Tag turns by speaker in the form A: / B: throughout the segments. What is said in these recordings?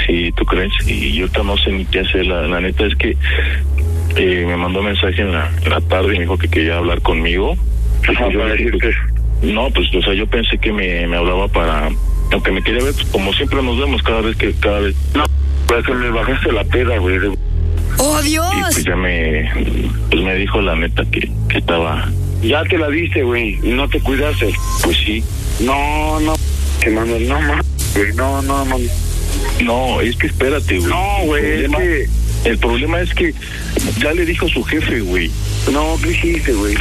A: Sí, ¿tú crees? Y yo ahorita no sé ni qué hacer. La neta es que me mandó un mensaje en la tarde y me dijo que quería hablar conmigo.
B: Ajá, para decirte.
A: No, pues, o sea, yo pensé que me hablaba para... Aunque me quería ver, pues, como siempre nos vemos cada vez.
B: No, para que me bajaste la peda, güey.
C: ¡Oh, Dios!
A: Y pues ya me dijo la neta que estaba...
B: Ya te la diste, güey, y no te cuidaste.
A: Pues sí.
B: No, que Manuel, no, güey, no.
A: No, es que espérate, güey.
B: No, güey,
A: El problema es que ya le dijo su jefe, güey.
B: No, ¿qué hiciste, güey?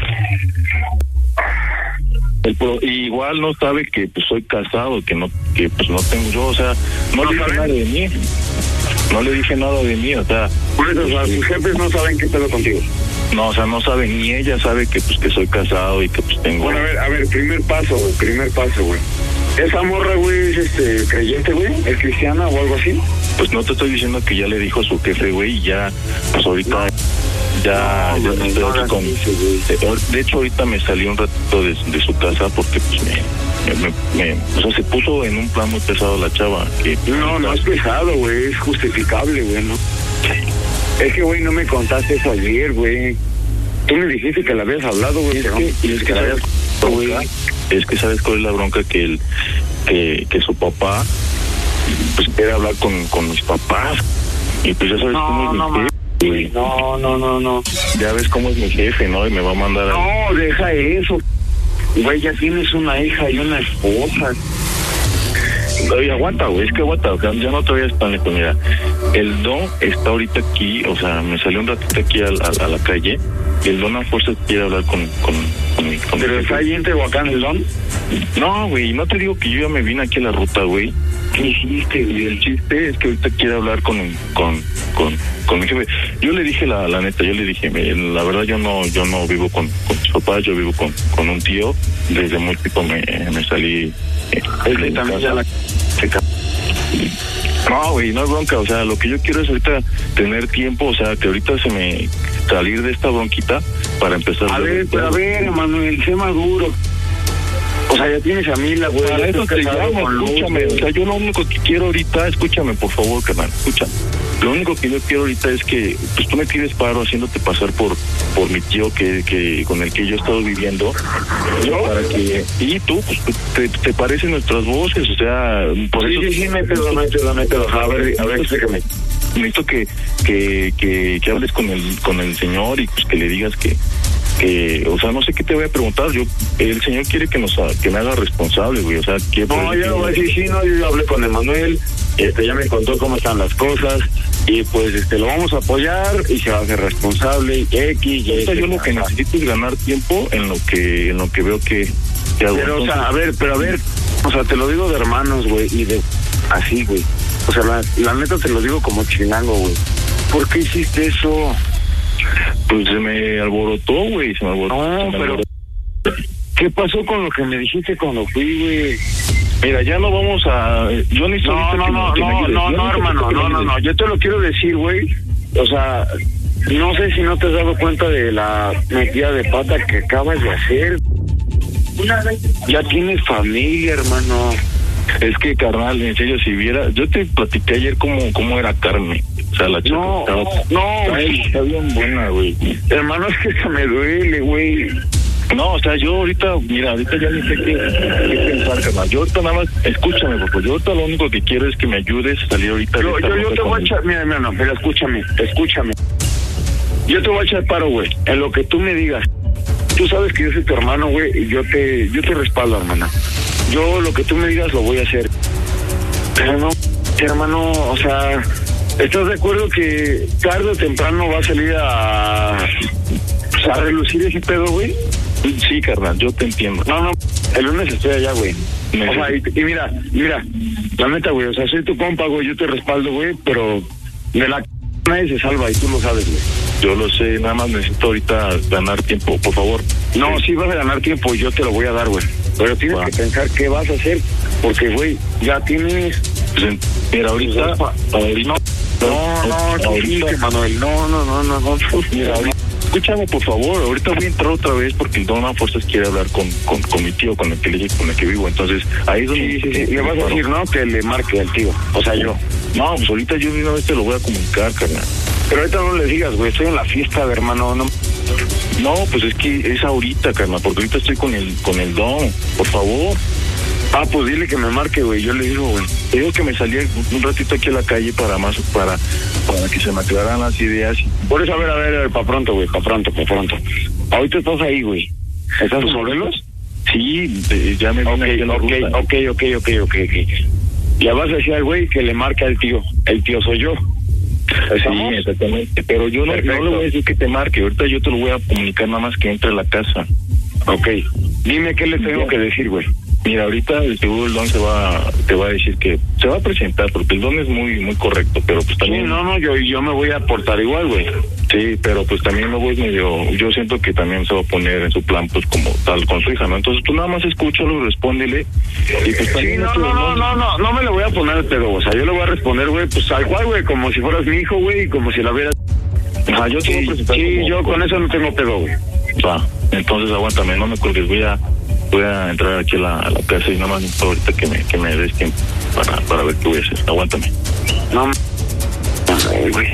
A: Igual no sabe que pues soy casado, que pues no tengo yo, o sea, no le dije nada de mí. No le dije nada de mí, o sea...
B: Por eso, o sea, sus jefes no saben qué pedo contigo.
A: No, o sea, no sabe, ni ella sabe que pues que soy casado y que pues tengo...
B: Bueno, a ver, primer paso, güey. ¿Esa morra, güey, es creyente, güey? ¿Es cristiana o algo así?
A: Pues no te estoy diciendo que ya le dijo su jefe, güey, y ya, pues ahorita... Ya estoy aquí con... De hecho, ahorita me salí un ratito de su casa porque pues o sea, se puso en un plan muy pesado la chava.
B: No es pesado, güey, es justificable, güey, ¿no? Es que, güey, no me contaste eso ayer, güey. Tú me dijiste que la habías hablado, güey.
A: Es que sabes cuál es la bronca, que su papá pues quiere hablar con mis papás. Y pues ya sabes cómo es mi jefe.
B: No.
A: Ya ves cómo es mi jefe, ¿no? Y me va a mandar a...
B: No, deja eso. Güey, ya tienes una hija y una esposa.
A: Oye, aguanta, güey, es que aguanta, o sea, ya no te vayas tan lejos. Mira, el Don está ahorita aquí, o sea, me salió un ratito aquí a la calle, y el Don a fuerza quiere hablar con
B: ¿Pero está ahí en Tehuacán el Don?
A: No, güey, no te digo que yo ya me vine aquí a la ruta, güey.
B: ¿Qué hiciste, güey?
A: El chiste es que ahorita quiere hablar con mi jefe. Yo le dije la neta, la verdad yo no vivo con mis papás, yo vivo con un tío. Desde muy chico me salí
B: de también ya la...
A: No, güey, no es bronca, o sea, lo que yo quiero es ahorita tener tiempo, o sea, que ahorita salir de esta bronquita para empezar.
B: A ver, Manuel, sé maduro. O sea, ya tienes a Mila, güey.
A: Para eso te llamo, escúchame. O sea, yo lo único que quiero ahorita, escúchame, por favor, carnal, escúchame. Lo único que yo quiero ahorita es que pues tú me tires paro haciéndote pasar por mi tío que con el que yo he estado viviendo.
B: ¿Yo?
A: Para que... Y tú, pues, te parecen nuestras voces, o sea... Por
B: sí, mételo. A ver, explícame.
A: Necesito que hables con el señor y pues que le digas que o sea, no sé qué te voy a preguntar. El señor quiere que me haga responsable, güey, o sea, que...
B: No, yo voy a decir, sí, no, yo hablé con Emanuel, ya me contó cómo están las cosas, y pues lo vamos a apoyar, y se va a hacer responsable, y
A: yo lo que necesito es ganar tiempo en lo que veo que hago.
B: Pero, entonces... o sea, a ver, o sea, te lo digo de hermanos, güey, y de... así, güey. O sea, la neta te lo digo como chilango, güey. ¿Por qué hiciste eso?
A: Pues se me alborotó, güey,
B: No, pero... ¿Qué pasó con lo que me dijiste cuando fui, güey?
A: Mira, ya no vamos a... Yo ni
B: No, hermano, no. Yo te lo quiero decir, güey. O sea, no sé si no te has dado cuenta de la metida de pata que acabas de hacer. Ya tienes familia, hermano.
A: Es que, carnal, en serio, si viera... Yo te platiqué ayer cómo era Carmen. O sea, la chica
B: está
A: bien buena, güey.
B: Hermano, es que eso me duele, güey.
A: No, o sea, yo ahorita ya ni sé qué pensar, carnal. Yo ahorita nada más, escúchame, porque yo ahorita lo único que quiero es que me ayudes a salir ahorita.
B: Yo te voy a echar, mira, no, pero escúchame. Yo te voy a echar paro, güey, en lo que tú me digas. Tú sabes que yo soy tu hermano, güey, y yo te respaldo, hermana. Yo lo que tú me digas lo voy a hacer. Pero no, hermano, o sea, ¿estás de acuerdo que tarde o temprano va a salir a relucir ese pedo, güey?
A: Sí, carnal, yo te entiendo.
B: No, el lunes estoy allá, güey. O sea, y mira, la neta, güey, o sea, soy tu compa, güey, yo te respaldo, güey, pero de la nadie se salva y tú lo sabes, güey.
A: Yo lo sé, nada más necesito ahorita ganar tiempo, por favor.
B: No, sí vas a ganar tiempo y yo te lo voy a dar, güey. Pero tienes que pensar qué vas a hacer, porque, güey, ya tienes...
A: Mira, ahorita...
B: No, Manuel, no.
A: Mira, escúchame, por favor, ahorita voy a entrar otra vez porque el Don a fuerzas quiere hablar con mi tío, con el que vivo, entonces ahí es donde...
B: Sí, le vas a decir, ¿no? Que le marque al tío, o sea, yo.
A: No, pues ahorita yo de una vez te lo voy a comunicar, carnal.
B: Pero ahorita no le digas, güey, estoy en la fiesta, de hermano, no.
A: No, pues es que es ahorita, carnal, porque ahorita estoy con el Don, por favor.
B: Ah, pues dile que me marque, güey, yo le digo, güey.
A: Te digo que me salí un ratito aquí a la calle para que se me aclararan las ideas.
B: Por eso, a ver, pa' pronto, güey, pa' pronto. Ahorita estás ahí, güey. ¿Estás en Morelos?
A: Sí, ya me vine aquí a la ruta.
B: Ok. Ya vas a decir al güey que le marque al tío. El tío soy yo.
A: ¿Estamos? Sí, exactamente. Pero yo no le voy a decir que te marque. Ahorita yo te lo voy a comunicar nada más que entre a la casa.
B: Ok. Dime qué le tengo que decir, güey.
A: Mira, ahorita el seguro el Don te va a decir que se va a presentar, porque el Don es muy correcto, pero pues también...
B: Sí, no, yo me voy a portar igual, güey.
A: Sí, pero pues también me voy yo siento que también se va a poner en su plan, pues como tal con su hija, ¿no? Entonces tú nada más escúchalo, respóndele, y pues también...
B: Sí, no me le voy a poner el pedo, o sea, yo le voy a responder, güey, pues tal cual, güey, como si fueras mi hijo, güey, y como si la vieras...
A: Ajá, yo te voy a presentar
B: yo con eso no tengo pedo, güey.
A: Va, entonces aguántame, no me cuelgues, voy a entrar aquí a la casa y nada más ahorita que me des tiempo para ver qué voy a hacer. Aguántame.
B: No, güey.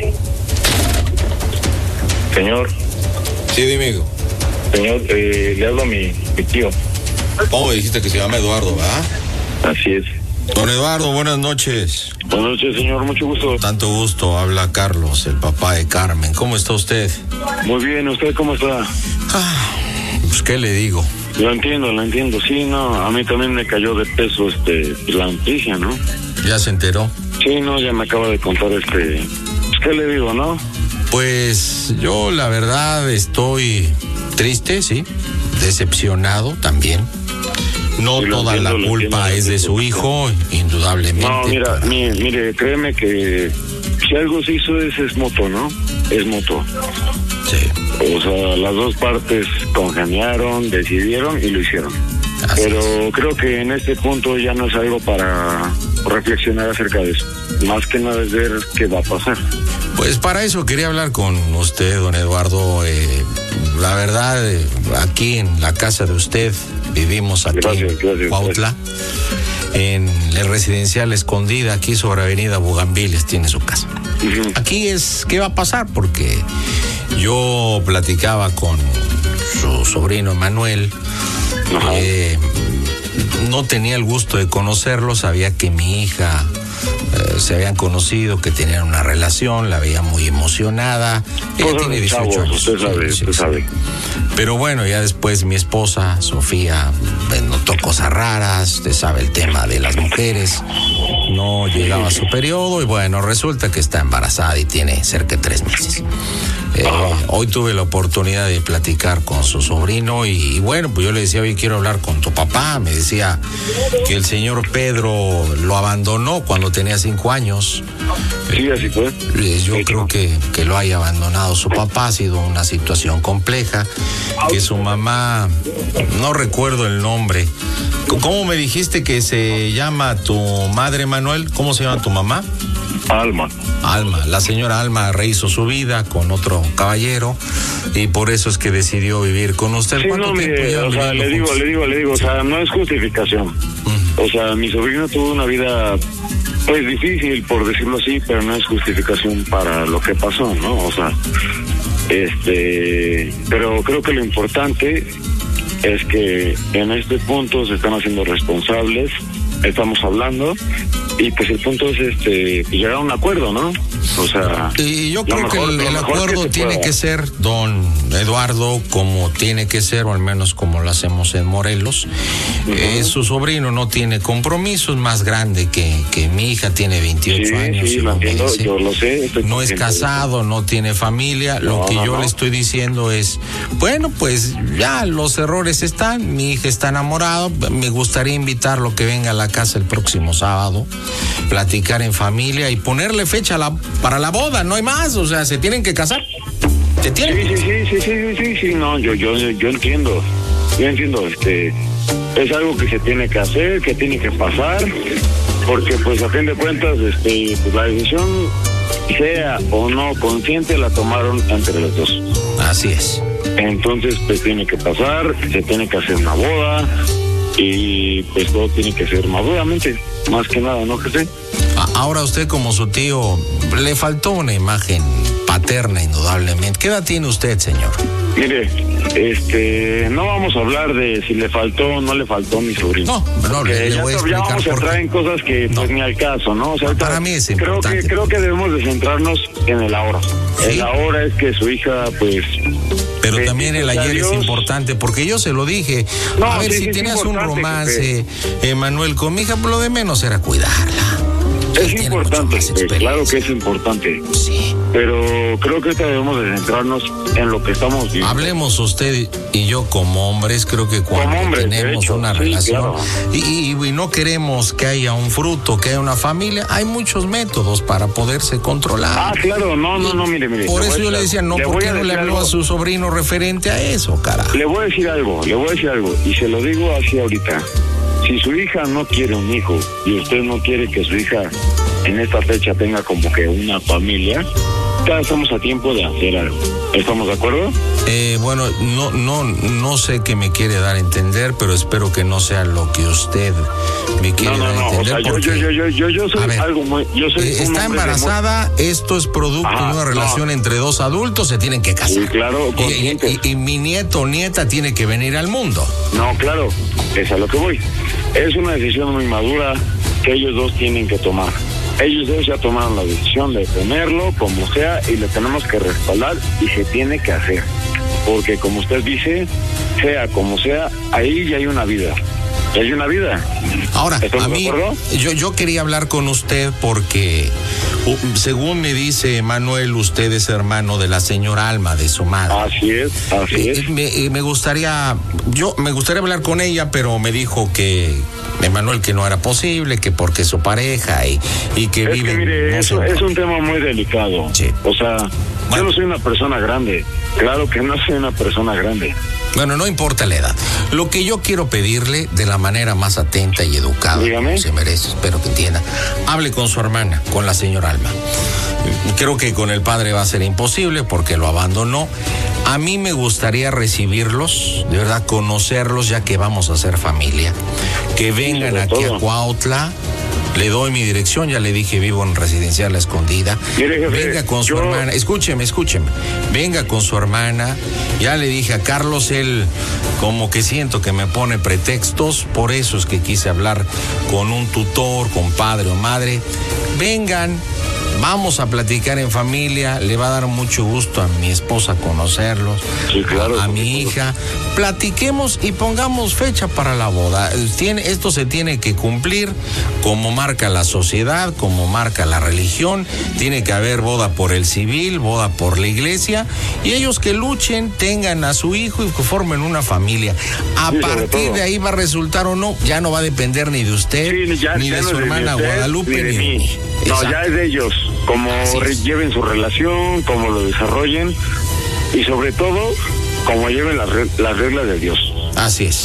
A: Señor.
C: Sí, dime, hijo.
A: Señor, le hablo a mi tío.
C: ¿Cómo dijiste que se llama Eduardo, verdad?
A: Así es.
C: Don Eduardo, buenas noches.
B: Buenas noches, señor, mucho gusto.
C: Tanto gusto, habla Carlos, el papá de Carmen. ¿Cómo está usted?
B: Muy bien, ¿usted cómo está?
C: Pues, ¿qué le digo?
B: Lo entiendo, sí, no, a mí también me cayó de peso la noticia, ¿no?
C: ¿Ya se enteró?
B: Sí, no, ya me acaba de contar pues, ¿qué le digo, no?
C: Pues yo la verdad estoy triste, sí, decepcionado también. No
B: sí,
C: toda la culpa es de su hijo, indudablemente.
B: No, mire, créeme que si algo se hizo es mutuo, ¿no? Es mutuo.
C: Sí.
B: O sea, las dos partes congeniaron, decidieron y lo hicieron.
C: Así
B: Pero
C: es.
B: creo que en este punto ya no es algo para reflexionar acerca de eso. Más que nada es ver qué va a pasar.
C: Pues para eso quería hablar con usted, don Eduardo. La verdad, aquí en la casa de usted, vivimos aquí en Cuautla, en el residencial Escondida, aquí sobre Avenida Bugambiles, tiene su casa.
B: Uh-huh.
C: Aquí ¿qué va a pasar? Porque yo platicaba con su sobrino Manuel, no tenía el gusto de conocerlo, sabía que mi hija se habían conocido, que tenían una relación, la veía muy emocionada. Ella tiene 18 años.
B: Usted sabe.
C: Pero bueno, ya después mi esposa, Sofía, notó cosas raras, usted sabe el tema de las mujeres, no llegaba a su periodo y bueno, resulta que está embarazada y tiene cerca de 3 meses. Hoy tuve la oportunidad de platicar con su sobrino y bueno, pues yo le decía, oye, quiero hablar con tu papá. Me decía que el señor Pedro lo abandonó cuando tenía 5 años.
B: Sí, así fue.
C: Yo creo que lo haya abandonado su papá, ha sido una situación compleja, que su mamá, no recuerdo el nombre. ¿Cómo me dijiste que se llama tu madre, Manuel? ¿Cómo se llama tu mamá?
A: Alma,
C: la señora Alma rehizo su vida con otro caballero y por eso es que decidió vivir con usted.
B: Sí,
C: ¿Cuánto tiempo
B: mire, o sea, le digo, o sea, no es justificación.
C: Uh-huh.
B: O sea, mi sobrino tuvo una vida, pues difícil, por decirlo así, pero no es justificación para lo que pasó, ¿no? O sea, pero creo que lo importante es que en este punto se están haciendo responsables, estamos hablando y pues el punto es llegar a un acuerdo, ¿no? O sea,
C: y yo creo que el acuerdo tiene que ser, don Eduardo, como tiene que ser, o al menos como lo hacemos en Morelos. Uh-huh. Su sobrino no tiene compromisos, más grande que mi hija, tiene 28 años.
B: Sí, lo entiendo, yo lo sé.
C: No es casado, no tiene familia. Lo que yo le estoy diciendo es, bueno, pues ya los errores están, mi hija está enamorada, me gustaría invitarlo que venga a la casa el próximo sábado, platicar en familia y ponerle fecha para la boda, no hay más, o sea, se tienen que casar. ¿Se tienen?
B: Sí, no, yo entiendo. Es algo que se tiene que hacer, que tiene que pasar, porque pues a fin de cuentas, pues la decisión sea o no consciente, la tomaron entre los dos.
C: Así es.
B: Entonces, pues tiene que pasar, se tiene que hacer una boda y pues todo tiene que ser maduramente, más que nada, ¿no, José?
C: Ahora usted como su tío, le faltó una imagen paterna indudablemente. ¿Qué edad tiene usted, señor?
B: Mire, no vamos a hablar de si le faltó o no le faltó a mi sobrino.
C: No, le voy a explicar.
B: Ya vamos a entrar en cosas que pues ni al caso, ¿no? O sea,
C: para mí es importante.
B: Creo que debemos de centrarnos en el ahora.
C: ¿Sí?
B: El ahora es que su hija, pues...
C: Pero también el ayer es importante, porque yo se lo dije.
B: No,
C: a ver,
B: sí,
C: si
B: sí,
C: tenías un romance, Manuel, con mi hija, pues lo de menos era cuidarla.
B: Es importante, claro que es importante.
C: Sí.
B: Pero creo que debemos de centrarnos en lo que estamos viviendo.
C: Hablemos usted y yo como hombres, creo que cuando tenemos una relación, claro, y no queremos que haya un fruto, que haya una familia, hay muchos métodos para poderse controlar.
B: Claro, no, mire.
C: Por eso yo le decía, ¿por qué no le habló a su sobrino referente a eso, carajo?
B: Le voy a decir algo, y se lo digo así ahorita. Si su hija no quiere un hijo y usted no quiere que su hija en esta fecha tenga como que una familia, ya estamos a tiempo de hacer algo. ¿Estamos de acuerdo?
C: Bueno, no sé qué me quiere dar a entender, pero espero que no sea lo que usted me quiere dar a entender.
B: O sea, yo soy algo muy...
C: está embarazada, esto es producto de una relación entre dos adultos, se tienen que casar.
B: Sí, claro.
C: Y mi nieto o nieta tiene que venir al mundo.
B: No, claro, es a lo que voy. Es una decisión muy madura que ellos dos tienen que tomar. Ellos dos ya tomaron la decisión de tenerlo como sea y lo tenemos que respaldar y se tiene que hacer. Porque como usted dice, sea como sea, ahí ya hay una vida. Hay una vida.
C: Ahora, a mí, yo quería hablar con usted porque, según me dice Manuel, usted es hermano de la señora Alma, de su madre.
B: Así es.
C: Me gustaría hablar con ella, pero me dijo que Manuel que no era posible, que porque su pareja y que vive...
B: Mire, eso es un tema muy delicado. Sí. O sea, yo no soy una persona grande. Claro que no soy una persona grande.
C: Bueno, no importa la edad. Lo que yo quiero pedirle de la manera más atenta y educada, como se merece, espero que entienda, hable con su hermana, con la señora Alma. Creo que con el padre va a ser imposible porque lo abandonó. A mí me gustaría recibirlos, de verdad, conocerlos, ya que vamos a ser familia. Que vengan aquí a Cuautla. Le doy mi dirección, ya le dije, vivo en Residencial La Escondida. Venga con su hermana, escúcheme. Venga con su hermana. Ya le dije a Carlos, él como que siento que me pone pretextos, por eso es que quise hablar con un tutor, con padre o madre. Vengan. Vamos a platicar en familia, le va a dar mucho gusto a mi esposa conocerlos, sí, claro, a mi hija. Platiquemos y pongamos fecha para la boda. Esto se tiene que cumplir como marca la sociedad, como marca la religión. Tiene que haber boda por el civil, boda por la iglesia, y ellos que luchen, tengan a su hijo y que formen una familia. A partir de ahí va a resultar o no, ya no va a depender ni de usted, ni de su hermana Guadalupe, ni de mí.
B: No, ya es de ellos, como lleven su relación, como lo desarrollen y sobre todo, como lleven las reglas de Dios.
C: Así es.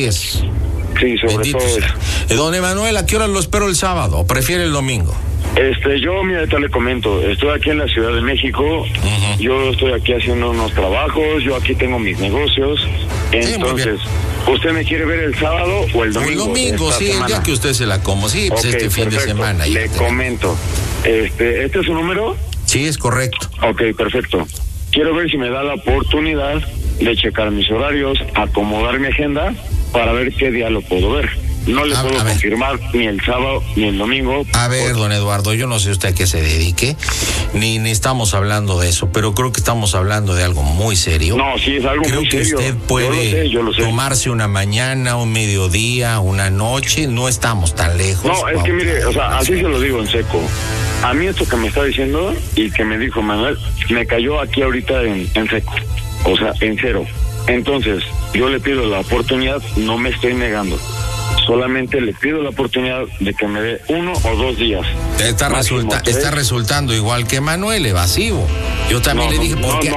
B: Sí, sobre
C: bendito
B: todo
C: sea. Don Emanuel, ¿a qué hora lo espero el sábado o prefiere el domingo?
B: Yo, mira, ahorita le comento, estoy aquí en la Ciudad de México, yo estoy aquí haciendo unos trabajos, yo aquí tengo mis negocios, entonces... ¿Usted me quiere ver el sábado o el domingo?
C: El domingo, sí, el día que usted se la como. Sí, pues
B: okay,
C: fin de semana.
B: Le comento. ¿Este es su número?
C: Sí, es correcto.
B: Ok, perfecto. Quiero ver si me da la oportunidad de checar mis horarios, acomodar mi agenda para ver qué día lo puedo ver. No le puedo confirmar ni el sábado ni el domingo.
C: A ver, don Eduardo, yo no sé usted a qué se dedique, ni estamos hablando de eso, pero creo que estamos hablando de algo muy serio.
B: No, sí, es algo muy serio.
C: Creo que usted puede tomarse una mañana, un mediodía, una noche, no estamos tan lejos.
B: No, es que mire, o sea, así se lo digo en seco. A mí esto que me está diciendo y que me dijo Manuel, me cayó aquí ahorita en seco, o sea, en cero. Entonces, yo le pido la oportunidad, no me estoy negando. Solamente le pido la oportunidad de que me dé 1 o 2 días. Está
C: resultando igual que Manuel, evasivo. Yo también le dije, porque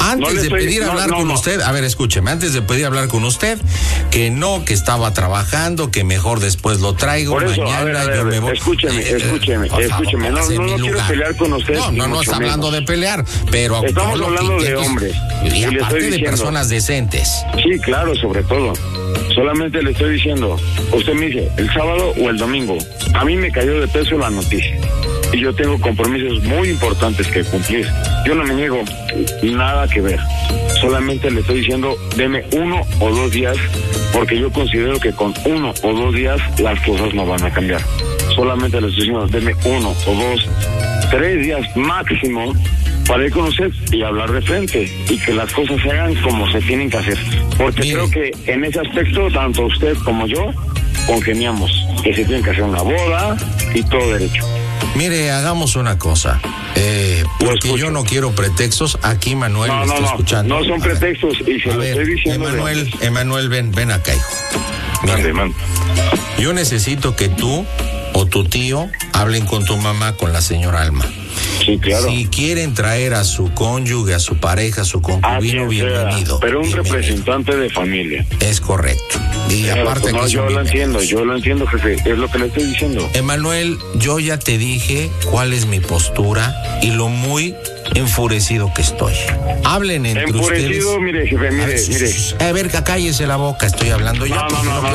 C: Antes de pedir hablar con usted, a ver, escúcheme, antes de pedir hablar con usted, que no, que estaba trabajando, que mejor después lo traigo,
B: por eso,
C: mañana yo me voy.
B: Escúcheme, no quiero pelear con usted.
C: No está hablando de pelear, pero
B: estamos hablando de hombres.
C: Y aparte de personas decentes.
B: Sí, claro, sobre todo. Solamente le estoy diciendo, usted me dice, el sábado o el domingo. A mí me cayó de peso la noticia. Y yo tengo compromisos muy importantes que cumplir. Yo no me niego nada que ver. Solamente le estoy diciendo, deme 1 o 2 días, porque yo considero que con 1 o 2 días las cosas no van a cambiar. Solamente le estoy diciendo, deme 1 o 2, 3 días máximo para ir con usted y hablar de frente y que las cosas se hagan como se tienen que hacer. Porque creo que en ese aspecto, tanto usted como yo, congeniamos que se tiene que hacer una boda y todo derecho.
C: Mire, hagamos una cosa, porque yo no quiero pretextos. Aquí Manuel me está escuchando.
B: No son pretextos y se lo estoy diciendo.
C: Emanuel, ven acá, hijo. Mira, yo necesito que tú o tu tío hablen con tu mamá, con la señora Alma.
B: Sí, claro.
C: Si quieren traer a su cónyuge, a su pareja, a su concubino, bienvenido.
B: Pero un representante de familia.
C: Es correcto. Y aparte
B: pues no, yo lo entiendo, jefe. Es lo que le estoy diciendo.
C: Emanuel, yo ya te dije cuál es mi postura y lo muy enfurecido que estoy. Hablen entre
B: enfurecido,
C: ustedes.
B: Mire, jefe, mire.
C: A ver, cállese la boca, estoy hablando yo.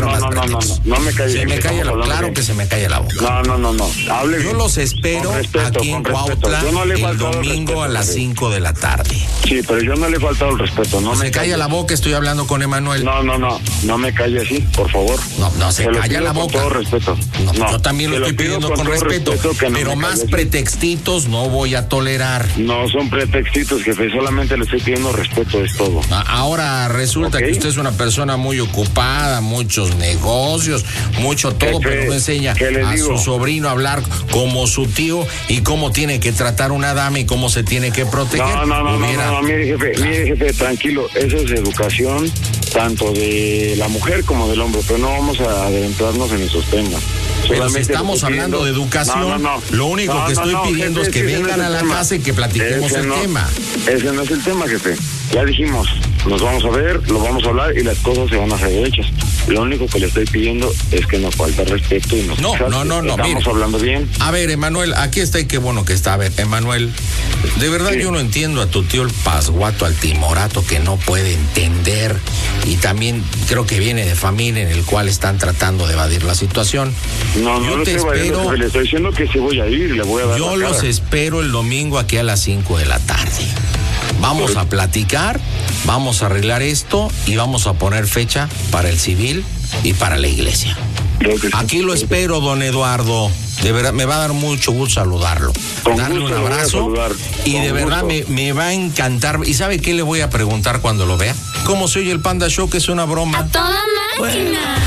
B: No me calle.
C: Se me calla la boca. Claro que se me calla la boca.
B: No. Hable
C: yo los espero aquí en Cuautla el domingo a las 5 de la tarde.
B: Sí, pero yo no le he faltado el respeto. No me
C: calla la boca, estoy hablando con Emanuel.
B: No me calle así, por favor.
C: No se calla la boca.
B: Con todo respeto.
C: Yo también lo estoy pidiendo con respeto, pero más pretextitos no voy a tolerar.
B: No son pretextitos, jefe, solamente le estoy pidiendo respeto, es todo.
C: Ahora resulta que usted es una persona muy ocupada, muchos negocios, mucho todo, pero no enseña a su sobrino a hablar como su tío y cómo tiene que tratar una dama y cómo se tiene que proteger.
B: No, mire, jefe, tranquilo, eso es educación tanto de la mujer como del hombre, pero no vamos a adentrarnos en esos temas.
C: Pero si estamos hablando de educación, lo único que estoy pidiendo es que vengan a la casa y que platiquemos el tema.
B: Ese no es el tema, jefe. Ya dijimos, nos vamos a ver, lo vamos a hablar y las cosas se van a hacer hechas. Lo único que le estoy pidiendo es que nos falta respeto y nos estamos hablando bien.
C: A ver, Emanuel, aquí está y qué bueno que está. A ver, Emanuel, de verdad yo no entiendo a tu tío el pasguato, al timorato, que no puede entender, y también creo que viene de familia en el cual están tratando de evadir la situación.
B: No te espero. Le estoy diciendo que sí voy a ir, le voy a dar.
C: Yo los espero el domingo aquí a las 5 de la tarde. Vamos a platicar, vamos a arreglar esto y vamos a poner fecha para el civil y para la iglesia. Aquí lo espero, don Eduardo. De verdad, me va a dar mucho gusto saludarlo. Darle un abrazo y de verdad me va a encantar. ¿Y sabe qué le voy a preguntar cuando lo vea? ¿Cómo se oye el Panda Show? Que es una broma.
D: ¡A toda máquina!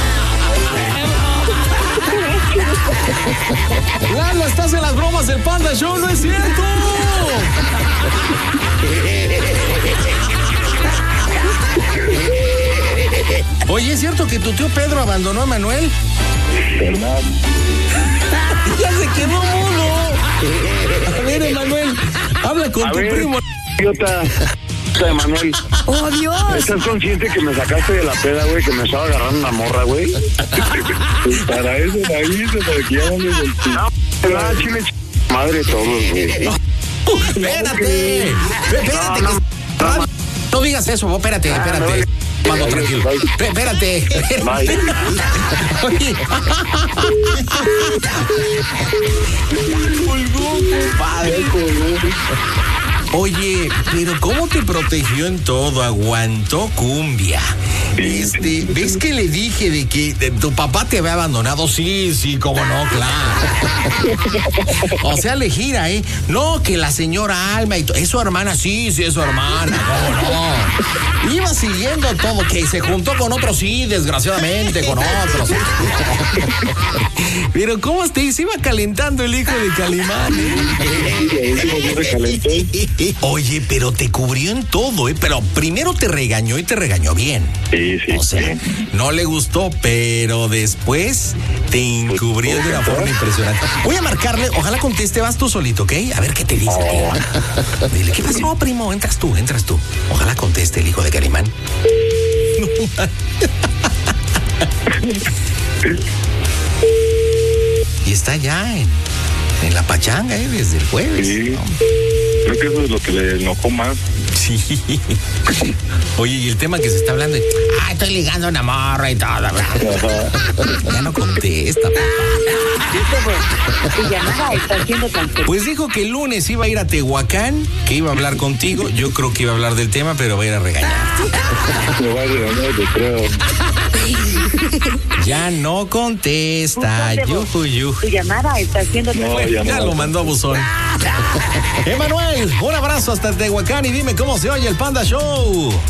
C: Lalo, estás en las bromas del Panda Show, ¿no es cierto? Oye, ¿es cierto que tu tío Pedro abandonó a Manuel?
B: ¿Verdad?
C: Ya se quedó mudo. A ver, Emanuel, habla con tu primo.
B: Idiota de Manuel.
D: ¡Oh, Dios!
B: ¿Estás consciente que me sacaste de la peda, güey? Que me estaba agarrando una morra, güey. Pues para eso la hice, para que ya no me chile, madre todos, güey.
C: Espérate. No digas eso, espérate. Mando tranquilo. Espérate. Oye. Oye, pero ¿cómo te protegió en todo? Aguantó cumbia. ¿Ves que le dije de que tu papá te había abandonado? Sí, cómo no, claro. O sea, le gira, ¿eh? No, que la señora Alma y es su hermana, sí, es su hermana, cómo no. Iba siguiendo todo, que se juntó con otros, sí, desgraciadamente, con otros. Pero ¿cómo se iba calentando el hijo de Calimán? Oye, pero te cubrió en todo, ¿eh? Pero primero te regañó y te regañó bien.
A: Sí.
C: O sea, no le gustó, pero después te encubrió de una forma impresionante. Voy a marcarle, ojalá conteste, vas tú solito, ¿ok? A ver qué te dice. Dile, ¿qué pasó, primo? Entras tú. Ojalá conteste el hijo de Calimán. Y está ya en la pachanga, desde el jueves.
A: Sí.
C: ¿No?
A: Creo que eso es lo que le enojó más.
C: Sí. Oye, y el tema que se está hablando es, estoy ligando a una morra y todo. Ya no contesta, papá. Pues dijo que el lunes iba a ir a Tehuacán, que iba a hablar contigo. Yo creo que iba a hablar del tema, pero va a ir a regañar.
A: Me va a regañar, yo creo.
C: Ya no contesta.
E: Tu llamada está siendo...
C: Ya lo mandó a buzón. Emanuel, un abrazo hasta Tehuacán y dime cómo se oye el Panda Show.